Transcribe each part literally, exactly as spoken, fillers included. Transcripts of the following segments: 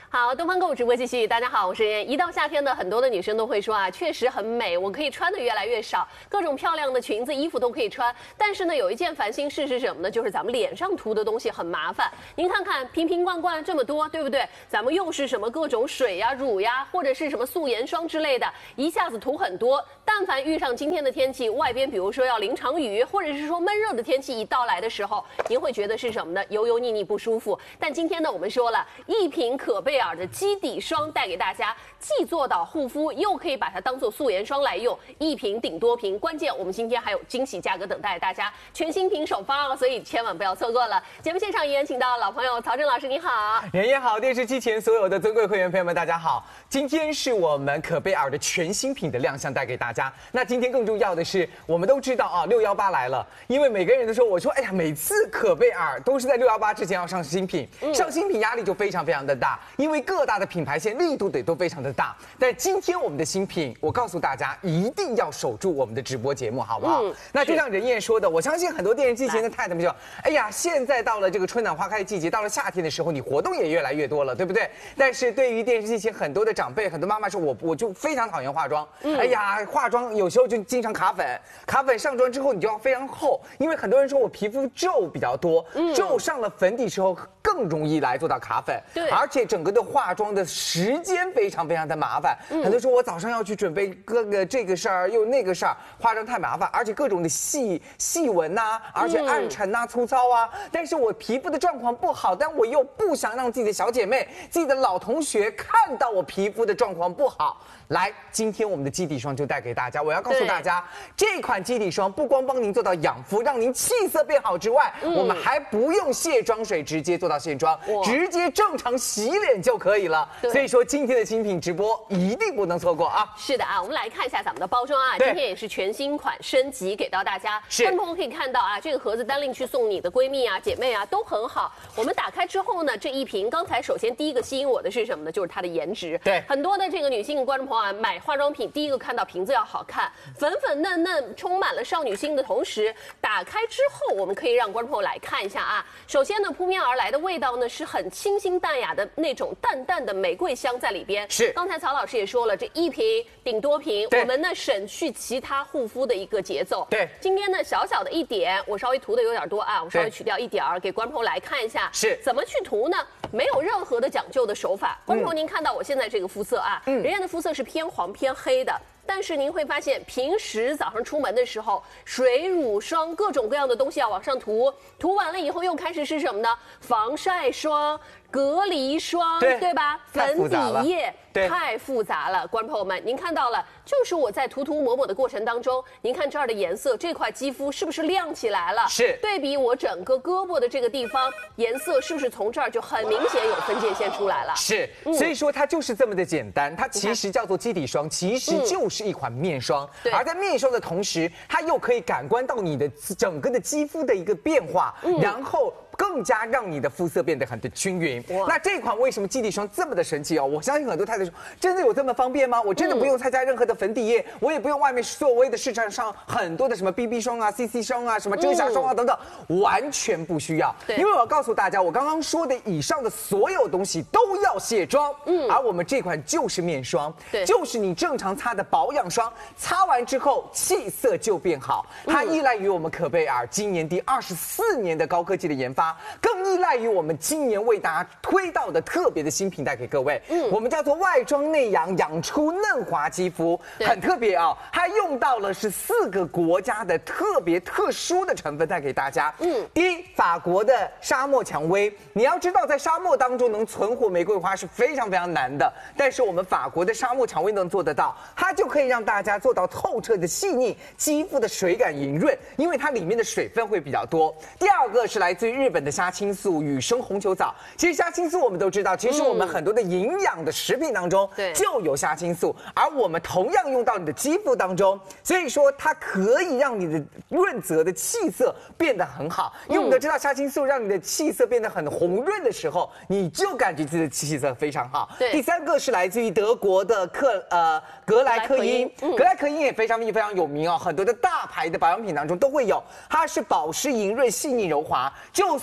好，东方购物直播继续。大家好，我是妍。一到夏天呢，很多的女生都会说啊，确实很美，我可以穿的越来越少，各种漂亮的裙子、衣服都可以穿。但是呢，有一件烦心事是什么呢？就是咱们脸上涂的东西很麻烦。您看看瓶瓶罐罐这么多，对不对？咱们用是什么各种水呀、乳呀，或者是什么素颜霜之类的，一下子涂很多。但凡遇上今天的天气，外边比如说要淋场雨，或者是说闷热的天气一到来的时候，您会觉得是什么呢？油油腻腻不舒服。但今天呢，我们说了一瓶可贝尔的基底霜带给大家，既做到护肤，又可以把它当做素颜霜来用，一瓶顶多瓶。关键我们今天还有惊喜价格等待大家，全新品首发，所以千万不要错过了。节目现场依然请到老朋友曹正老师，你好。 妍妍好，电视机前所有的尊贵会员朋友们，大家好。今天是我们可贝尔的全新品的亮相带给大家。那今天更重要的是，我们都知道啊，六一八来了，因为每个人都说，我说，哎呀，每次可贝尔都是在六一八之前要上新品，嗯、上新品压力就非常非常的大，因为各大的品牌线力度得都非常的大。但今天我们的新品，我告诉大家，一定要守住我们的直播节目，好不好？嗯、那就像任燕说的，我相信很多电视机前的太太们就，哎呀，现在到了这个春暖花开的季节，到了夏天的时候，你活动也越来越多了，对不对？但是对于电视机前很多的长辈、很多妈妈说，我我就非常讨厌化妆，嗯、哎呀，化妆有时候就经常卡粉，卡粉上妆之后你就要非常厚，因为很多人说我皮肤皱比较多，嗯、皱上了粉底之后更容易来做到卡粉， 对， 而且整个的化妆的时间非常非常的麻烦，嗯、很多说我早上要去准备各个这个事儿又那个事儿，化妆太麻烦，而且各种的细细纹呐、啊，而且暗沉呐、啊、粗糙啊，但是我皮肤的状况不好，但我又不想让自己的小姐妹、自己的老同学看到我皮肤的状况不好。来，今天我们的基底霜就带给大家。我要告诉大家，这款基底霜不光帮您做到养肤，让您气色变好之外，嗯、我们还不用卸妆水，直接做到卸妆，直接正常洗脸就可以了。所以说，今天的新品直播一定不能错过啊！ 是的啊，我们来看一下咱们的包装啊，今天也是全新款升级给到大家。 是， 观众朋友可以看到啊，这个盒子单拎去送你的闺蜜啊、姐妹啊都很好。我们打开之后呢，这一瓶，刚才首先第一个吸引我的是什么呢？就是它的颜值。 对， 很多的这个女性观众朋友。买化妆品，第一个看到瓶子要好看，粉粉嫩嫩，充满了少女心的同时，打开之后，我们可以让观众朋友来看一下啊。首先呢，扑面而来的味道呢是很清新淡雅的那种淡淡的玫瑰香在里边。 是， 刚才曹老师也说了，这一瓶顶多瓶，我们呢省去其他护肤的一个节奏。 对， 今天呢小小的一点，我稍微涂的有点多啊，我稍微取掉一点儿，给观众朋友来看一下。 是， 怎么去涂呢？没有任何的讲究的手法。观众朋友，您看到我现在这个肤色啊，嗯、人家的肤色是偏黄偏黑的。但是您会发现，平时早上出门的时候，水乳霜各种各样的东西要往上涂，涂完了以后又开始是什么呢？防晒霜、隔离霜， 对, 对吧？粉底液太复杂了。观众朋友们，您看到了，就是我在涂涂抹抹的过程当中，您看这儿的颜色，这块肌肤是不是亮起来了？ 是。 对比我整个胳膊的这个地方，颜色是不是从这儿就很明显有分界线出来了？ 是。嗯、所以说它就是这么的简单，它其实叫做基底霜，其实就是。是一款面霜，而在面霜的同时，它又可以感官到你的整个的肌肤的一个变化，嗯、然后更加让你的肤色变得很的均匀。那这款为什么基底霜这么的神奇哦？我相信很多太太说，真的有这么方便吗？我真的不用再加任何的粉底液，嗯、我也不用外面所谓的市场上很多的什么 B B 霜啊、C C 霜啊、什么遮瑕霜啊等等，嗯、完全不需要。因为我要告诉大家，我刚刚说的以上的所有东西都要卸妆，嗯，而我们这款就是面霜，对，就是你正常擦的保养霜，擦完之后气色就变好。它依赖于我们可贝尔今年第二十四年的高科技的研发，更依赖于我们今年为大家推到的特别的新品带给各位。嗯，我们叫做外装内养，养出嫩滑肌肤，很特别啊、哦。它用到了是四个国家的特别特殊的成分带给大家。嗯，第一，法国的沙漠蔷薇。你要知道，在沙漠当中能存活玫瑰花是非常非常难的，但是我们法国的沙漠蔷薇能做得到，它就可以让大家做到透彻的细腻，肌肤的水感莹润，因为它里面的水分会比较多。第二个是来自于日本的虾青素、羽生红球藻。其实虾青素我们都知道，其实我们很多的营养的食品当中就有虾青素，而我们同样用到你的肌肤当中，所以说它可以让你的润泽的气色变得很好。因为我们都知道虾青素让你的气色变得很红润的时候，你就感觉自己的气色非常好。第三个是来自于德国的克呃格莱克因，嗯、格莱克因也非常非常有名哦，很多的大牌的保养品当中都会有，它是保湿莹润、细腻柔滑，就算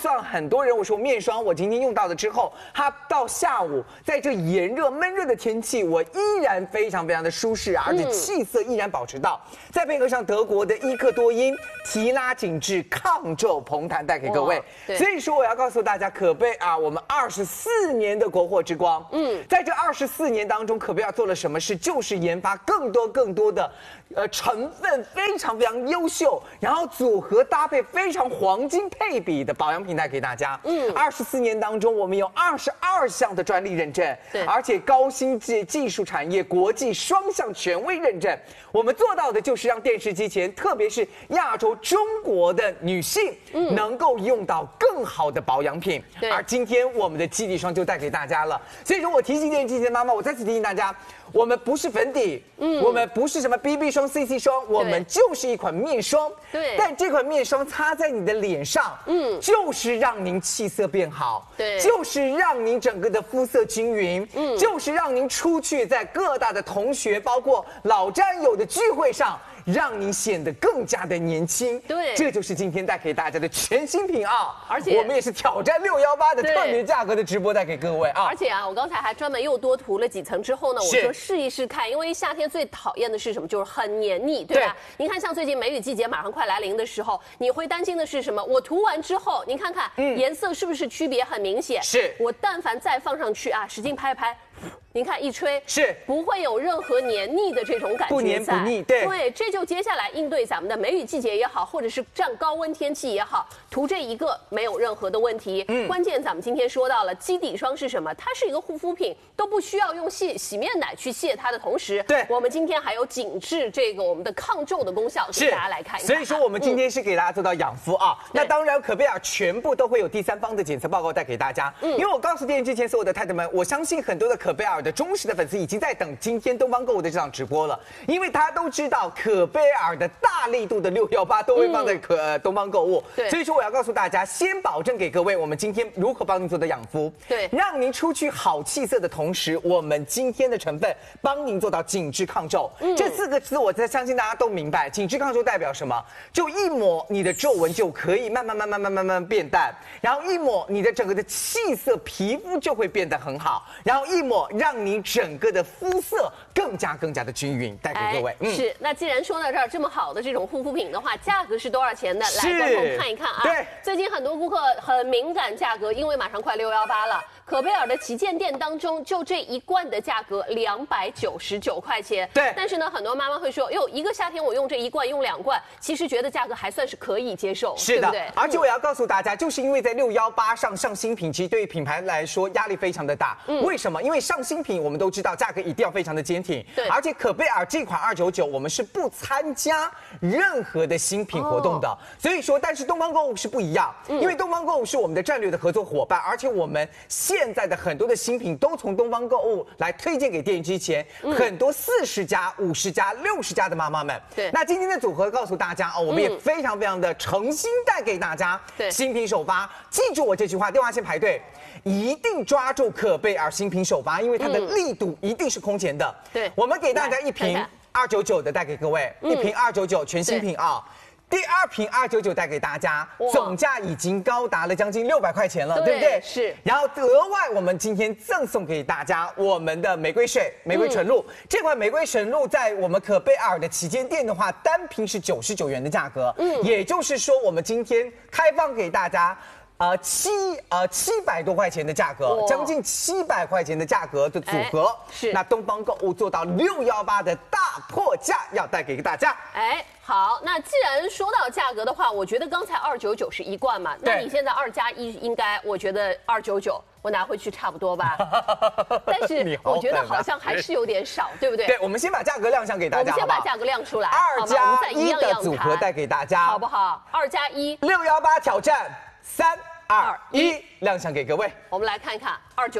算很多人我说面霜，我今天用到了之后，它到下午在这炎热闷热的天气，我依然非常非常的舒适，而且气色依然保持到。嗯、再配合上德国的伊克多因提拉紧致抗皱蓬弹带给各位，所以说我要告诉大家，可贝尔我们二十四年的国货之光，嗯，在这二十四年当中，可贝尔做了什么事？就是研发更多更多的。呃，成分非常非常优秀，然后组合搭配非常黄金配比的保养品带给大家。嗯，二十四年当中，我们有二十二项的专利认证，对，而且高新技技术产业国际双向权威认证。我们做到的就是让电视机前，特别是亚洲中国的女性，嗯，能够用到更好的保养品。对，而今天我们的基底霜就带给大家了。所以说我提醒电视机前的妈妈，我再次提醒大家。我们不是粉底，嗯，我们不是什么 B B 霜、C C 霜，我们就是一款面霜。对，但这款面霜擦在你的脸上，嗯，就是让您气色变好，对，就是让您整个的肤色均匀，嗯，就是让您出去在各大的同学，包括老战友的聚会上。让你显得更加的年轻，对，这就是今天带给大家的全新品啊！而且我们也是挑战六幺八的特别价格的直播带给各位啊！ 而且啊，我刚才还专门又多涂了几层之后呢，我说试一试看，因为夏天最讨厌的是什么？就是很黏腻，对吧？对，您看，像最近梅雨季节马上快来临的时候，你会担心的是什么？我涂完之后，您看看，嗯，颜色是不是区别很明显？是，我但凡再放上去啊，使劲拍拍。您看一吹是不会有任何黏腻的这种感觉， 不黏不腻，对对，这就接下来应对咱们的梅雨季节也好，或者是这样高温天气也好，涂这一个没有任何的问题。嗯，关键咱们今天说到了基底霜是什么？它是一个护肤品，都不需要用洗洗面奶去卸它的同时，对，我们今天还有紧致这个我们的抗皱的功效，给大家来看一看。 所以说我们今天是给大家做到养肤啊，嗯、那当然可贝尔全部都会有第三方的检测报告带给大家。嗯，因为我告诉电视机前所有的太太们，我相信很多的可贝尔的忠实的粉丝已经在等今天东方购物的这场直播了，因为大家都知道可贝尔的大力度的六幺八都会放在可、嗯呃、东方购物，对，所以说我要告诉大家，先保证给各位我们今天如何帮您做的养肤，对，让您出去好气色的同时，我们今天的成分帮您做到紧致抗皱。嗯、这四个字我在相信大家都明白，紧致抗皱代表什么？就一抹你的皱纹就可以慢慢慢慢慢慢慢慢变淡，然后一抹你的整个的气色皮肤就会变得很好，然后一抹让你整个的肤色更加更加的均匀，带给各位。 嗯、是，那既然说到这儿，这么好的这种护肤品的话，价格是多少钱的？来，观众看一看啊。对，最近很多顾客很敏感价格，因为马上快六幺八了。可贝尔的旗舰店当中，就这一罐的价格两百九十九块钱。对，但是呢，很多妈妈会说，哟，一个夏天我用这一罐，用两罐，其实觉得价格还算是可以接受， 是的， 对不对？ 而且我要告诉大家，就是因为在六幺八上上新品，其实对于品牌来说压力非常的大。嗯，为什么？因为上新品我们都知道价格一定要非常的坚挺，对，而且可贝尔这款二九九我们是不参加任何的新品活动的，哦、所以说，但是东方购物是不一样，嗯、因为东方购物是我们的战略的合作伙伴，而且我们现在的很多的新品都从东方购物来推荐给电视机前、嗯、很多四十家、五十家、六十家的妈妈们。对，那今天的组合告诉大家哦，我们也非常非常的诚心带给大家，对，新品首发，记住我这句话，电话线排队。一定抓住可贝尔新品首发，因为它的力度一定是空前的。对，我们给大家一瓶二九九的带给各位，嗯、一瓶二九九全新品啊。第二瓶二九九带给大家，总价已经高达了将近六百块钱了， 对, 对不对？是。然后额外我们今天赠送给大家我们的玫瑰水、玫瑰纯露。嗯、这款玫瑰纯露在我们可贝尔的旗舰店的话，单瓶是九十九元的价格。嗯，也就是说我们今天开放给大家。呃，七呃七百多块钱的价格，将近七百块钱的价格的组合，哎、是那东方购物做到六幺八的大破价，要带给大家。 哎，好，那既然说到价格的话，我觉得刚才二九九是一罐嘛，那你现在二加一应该，我觉得二九九我拿回去差不多吧。但是我觉得好像还是有点少，对不对？ 对，我们先把价格亮相给大家， 我们先把价格亮出来， 二加一的组合带给大家， 好不好？二加一， 六幺八挑战。三二一，亮相给各位。 我们来看一看二九九，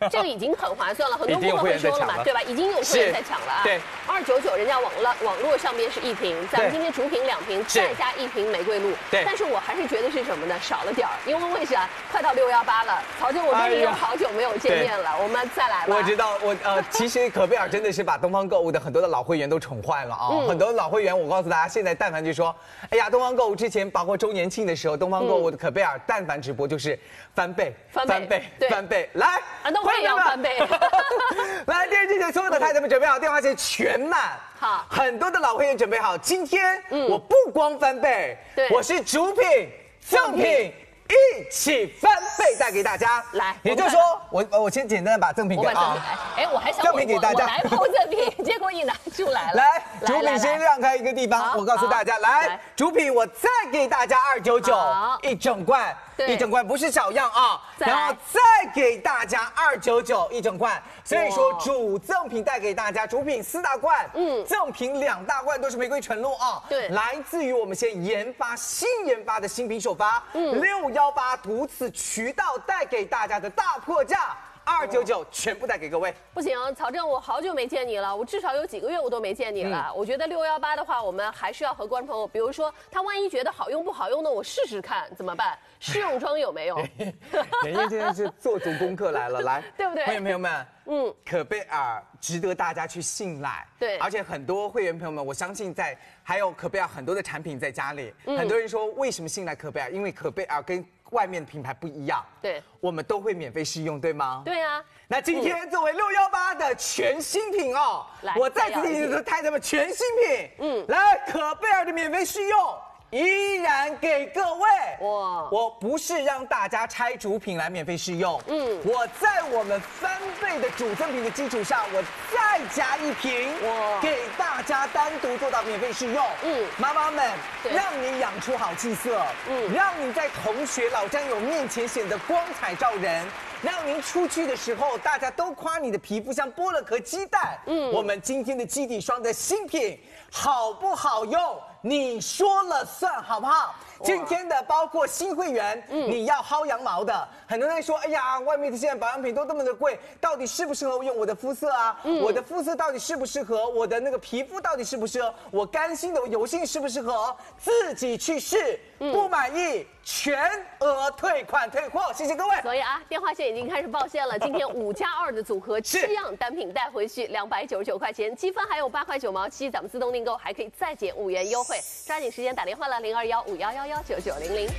这个已经很划算了，很多顾客会说了嘛，对吧？已经有会员在抢了啊。 对， 二九九，人家网络网络上面是一瓶，咱们今天主品两瓶，再加一瓶玫瑰露。 对， 但是我还是觉得是什么呢？少了点儿，因为为啥？快到六幺八了，曹真，我跟你有好久没有见面了，我们再来吧。 我知道，我呃，其实可贝尔真的是把东方购物的很多的老会员都宠坏了啊！很多老会员，我告诉大家，现在但凡就说，哎呀，东方购物之前包括周年庆的时候，东方购物的可贝尔但凡直播就是翻倍、 翻倍、 翻倍，来， 啊，那我也要翻倍。 来，电视机前所有的太太们准备好，电话线全满。 好， 很多的老会员准备好，今天我不光翻倍， 对， 我是主品、赠品。一起翻倍带给大家， 来， 也就是说，我我先简单的把赠品给啊， 哎，我还想赠品给大家， 来抛赠品，结果一拿出来了。 来，主品先让开一个地方，我告诉大家，来，主品我再给大家二九九一整罐，一整罐不是小样啊，然后再给大家二九九一整罐，所以说主赠品带给大家，主品四大罐，嗯，赠品两大罐都是玫瑰纯露啊， 对， 来自于我们现研发新研发的新品首发，嗯，六幺八独此渠道带给大家的大破价。二九九全部带给各位。 不行，曹正，我好久没见你了，我至少有几个月我都没见你了。嗯、我觉得六幺八的话，我们还是要和观众朋友，比如说他万一觉得好用不好用的，我试试看怎么办？试用装有没有？ 人家现在是做足功课来了，来， 对不对？ 会员朋友们，嗯，可贝尔值得大家去信赖。 对， 而且很多会员朋友们，我相信在还有可贝尔很多的产品在家里，嗯、很多人说为什么信赖可贝尔？因为可贝尔跟外面的品牌不一样， 对， 我们都会免费试用，对吗？ 对啊。 那今天作为六幺八的全新品哦， 来， 我再次提醒太太们，全新品，嗯，来可贝尔的免费试用。依然给各位哇！我不是让大家拆主品来免费试用，嗯，我在我们翻倍的主赠品的基础上，我再加一瓶哇，给大家单独做到免费试用。嗯，妈妈们，让你养出好气色，嗯，让你在同学老战友面前显得光彩照人，让您出去的时候大家都夸你的皮肤像剥了壳鸡蛋。嗯，我们今天的基底霜的新品好不好用？你说了算，好不好？今天的包括新会员，嗯，你要薅羊毛的，很多人说，哎呀，外面的现在保养品都这么的贵，到底适不适合用我的肤色啊？嗯，我的肤色到底适不适合？我的那个皮肤到底适不适合？我干性的油性适不适合？自己去试，不满意全额退款退货，谢谢各位。 所以啊，电话线已经开始报线了，今天五加二的组合，七样单品带回去两百九十九块钱，积分还有八块九毛七，咱们自动订购还可以再减五元优惠，抓紧时间打电话了，零二幺五幺幺幺九九零零。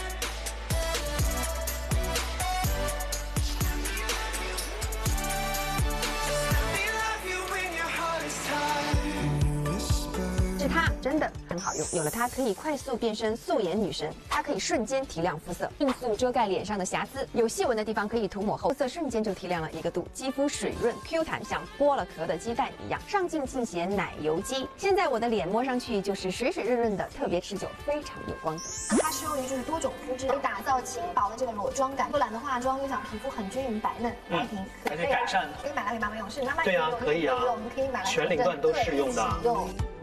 是它真的很好用，有了它可以快速变身素颜女神，它可以瞬间提亮肤色，迅速遮盖脸上的瑕疵，有细纹的地方可以涂抹后，肤色瞬间就提亮了一个度，肌肤水润 Q 弹，像剥了壳的鸡蛋一样。上镜尽显奶油肌，现在我的脸摸上去就是水水润润的，特别持久，非常有光泽。 它适用于就是多种肤质，可以打造轻薄的这个裸妆感，不懒得化妆又想皮肤很均匀白嫩，来一瓶而且改善， 可以买来给妈妈用，是妈妈对啊，可以啊， 我们可以买来全龄段都适用的。 用。